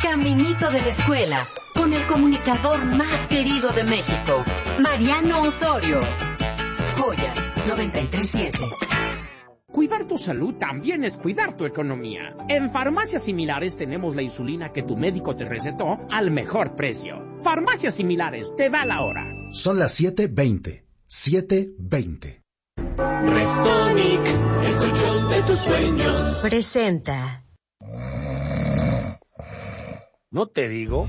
caminito de la escuela, con el comunicador más querido de México, Mariano Osorio. Joya 93.7. Cuidar tu salud también es cuidar tu economía. En Farmacias Similares tenemos la insulina que tu médico te recetó al mejor precio. Farmacias Similares, te da la hora. Son las 7:20. 7:20. Restonic, el colchón de tus sueños. Presenta. ¿No te digo?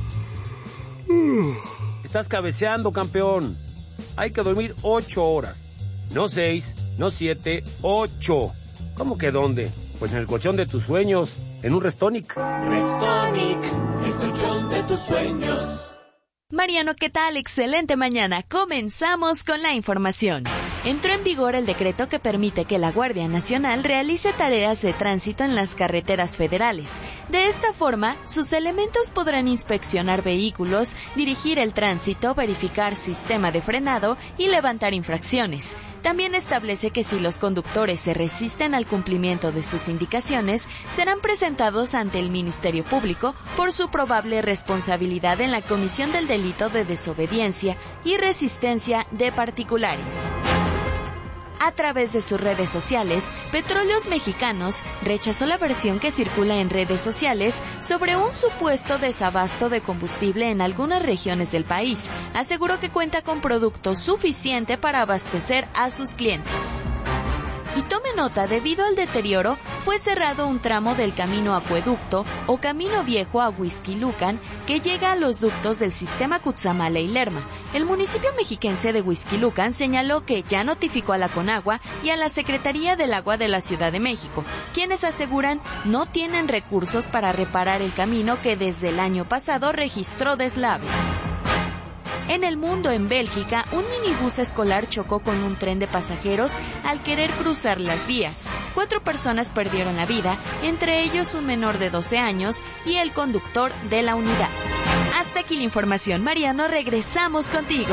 Estás cabeceando, campeón. Hay que dormir 8 horas. No 6, no 7, 8. ¿Cómo que dónde? Pues en el colchón de tus sueños, en un Restonic. Restonic, el colchón de tus sueños. Mariano, ¿qué tal? Excelente mañana. Comenzamos con la información. Entró en vigor el decreto que permite que la Guardia Nacional realice tareas de tránsito en las carreteras federales. De esta forma, sus elementos podrán inspeccionar vehículos, dirigir el tránsito, verificar sistema de frenado y levantar infracciones. También establece que si los conductores se resisten al cumplimiento de sus indicaciones, serán presentados ante el Ministerio Público por su probable responsabilidad en la comisión del delito de desobediencia y resistencia de particulares. A través de sus redes sociales, Petróleos Mexicanos rechazó la versión que circula en redes sociales sobre un supuesto desabasto de combustible en algunas regiones del país. Aseguró que cuenta con producto suficiente para abastecer a sus clientes. Y tome nota, debido al deterioro, fue cerrado un tramo del camino acueducto o camino viejo a Huixquilucan que llega a los ductos del sistema Cutzamala y Lerma. El municipio mexiquense de Huixquilucan señaló que ya notificó a la Conagua y a la Secretaría del Agua de la Ciudad de México, quienes aseguran no tienen recursos para reparar el camino que desde el año pasado registró deslaves. En el mundo, en Bélgica, un minibús escolar chocó con un tren de pasajeros al querer cruzar las vías. 4 personas perdieron la vida, entre ellos un menor de 12 años y el conductor de la unidad. Hasta aquí la información, Mariano, regresamos contigo.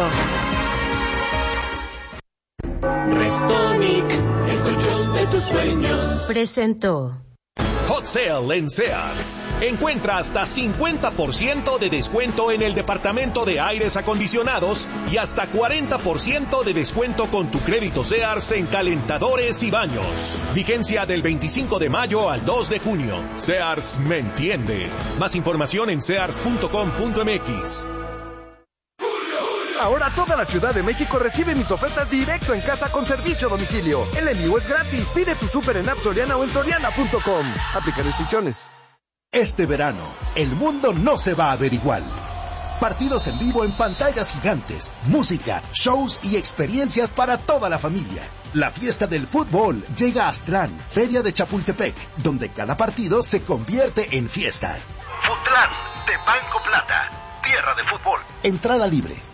Restonic, el colchón de tus sueños. Presentó. Hot Sale en Sears. Encuentra hasta 50% de descuento en el departamento de aires acondicionados y hasta 40% de descuento con tu crédito Sears en calentadores y baños. Vigencia del 25 de mayo al 2 de junio. Sears me entiende. Más información en sears.com.mx. Ahora toda la Ciudad de México recibe mis ofertas directo en casa con servicio a domicilio. El envío es gratis. Pide tu súper en App Soriana o en soriana.com. Aplica restricciones. Este verano, el mundo no se va a ver igual. Partidos en vivo en pantallas gigantes, música, shows y experiencias para toda la familia. La fiesta del fútbol llega a Aztlán, Feria de Chapultepec, donde cada partido se convierte en fiesta. Futlán, de Banco Plata, tierra de fútbol. Entrada libre.